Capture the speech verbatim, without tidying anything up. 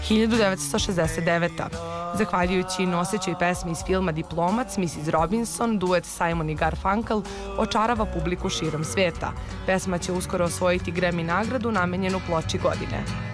hiljadu devetsto šezdeset deveta. Zahvaljujući nosećoj pesmi iz filma Diplomac, missis Robinson, duet Simon i Garfunkel očarava publiku širom sveta. Pesma će uskoro osvojiti Grammy nagradu namenjenu ploči godine.